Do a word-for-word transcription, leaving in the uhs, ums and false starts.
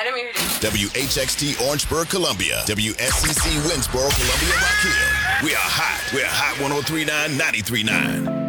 Item muted. W H X T Orangeburg, Columbia. W S C C Winsboro, Columbia, Rock Hill. We are hot. We're Hot one oh three point nine, ninety-three point nine.